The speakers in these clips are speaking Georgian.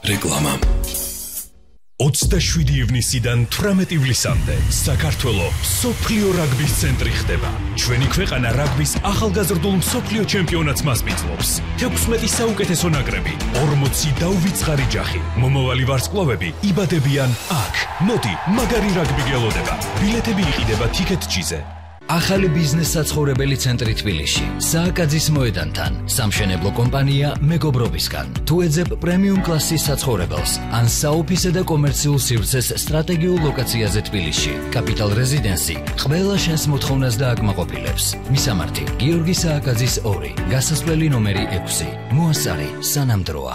რეკლამა 27 ივნისიდან 18 ივლისამდე საქართველოს მსოფლიო რაგბის ცენტრი ხდება. ჩვენი ქვეყანა რაგბის ახალგაზრდულ მსოფლიო ჩემპიონატს მასპინძლობს. 16 საუკეთესო ნაკრები, 40 დაუვიწყარი ჯახი. მომავალი ვარსკვლავები იბადებიან აქ. მოდი, მაგარი რაგბი გელოდება. ბილეთები იყიდება TicketJet-ზე. ახალი ბიზნეს საცხოვრებელი ცენტრი თბილისში, სააკაძის მოედანთან, სამშენებლო კომპანია მეგობრობისგან. თუ ეძებ პრემიუმ კლასის საცხოვრებელს, ან საოფისე და კომერციულ სივრცეს სტრატეგიულ ლოკაციაზე თბილისში, კაპიტალ რეზიდენსი ყველა შენს მოთხოვნას დააკმაყოფილებს. მისამართი: გიორგი სააკაძის 2, გასასვლელი ნომერი 6. მოასწარი სანამ დროა.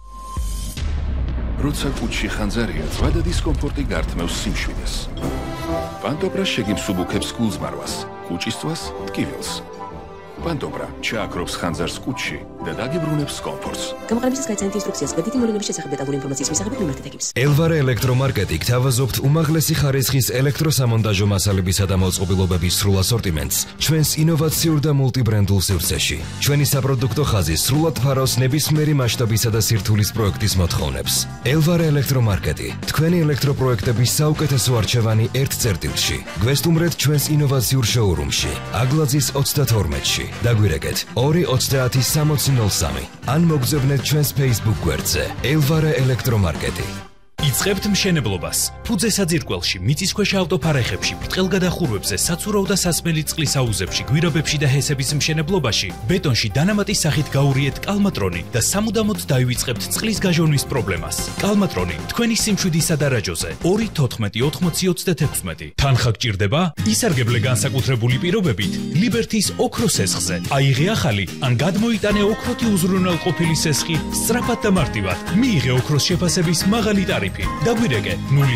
როცა კუჩში ხანძარია, ზვადა დისკომფორტი გართმევს სიმშვიდეს. პანტობრა შეგიმსუბუქებს გულზმარვას, კუჭისწვას ტკივილს. პანტობრა ჩააქრობს ხანძარს კუჩში და დაგიბრუნებს კომფორტს. გამოყენებისას გაიცანით ინსტრუქციას კრედიტი მოვლენების შესახებ დეტალური ინფორმაციის მისაღებად მიმართეთ ეგებს. ელვარე ელექტრომარკეტი გთავაზობთ უმაღლესი ხარისხის ელექტროსამონტაჟო მასალებისა და მოწყობილობების სრულ ასორტიმენტს ჩვენს ინოვაციურ და მულტიბრენდულ სივრცეში. ჩვენი საპროდუქტო ხაზი სრულად ფარავს ნებისმიერი მასშტაბისა და სირთულის პროექტის მოთხოვნებს. ელვარე ელექტრომარკეტი, თქვენი ელექტროპროექტების საუკეთესო არჩევანი ერთ წერტილში. გვესტუმრეთ ჩვენს ინოვაციურ შოურუმში, აგლაძის 32-ში. დაგვირეკეთ 2-30-60-03 ან მოგზავნეთ ჩვენს Facebook გვერდზე ელვარე ელექტრომარკეტი. იწყებთ მშენებლობას. ფუძე საძირკველში, მიწისქვეშა ავტოფარეხებში, ბრტყელგადახურვებზე, საცურავ და სასმელი წყლის აუზებში, გვირაბებში და ჰესების მშენებლობაში, ბეტონში დანამატის სახით გაურიეთ კალმატრონი და სამუდამოდ დაივიწყებთ წყლის გაჟონვის პრობლემას. კალმატრონი თქვენი სიმშვიდისა და რაჯოზე 2-14-80-36. თანხა გჭირდება? ისარგებლე განსაკუთრებული პირობებით ლიბერთის ოქროს სესხზე. აიღე ახალი ან გადმოიტანე ოქროთი უზრუნველყოფილი სესხი სწრაფად და მარტივად. მიიღე ოქროს შეფასების მაღალი ტარიფი. დაგვირეკე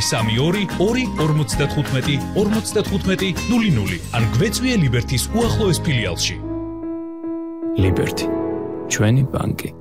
032-45-55-00 ან გვეწვიე ლიბერთის უახლოეს ფილიალში. ლიბერთი, ჩვენი ბანკი.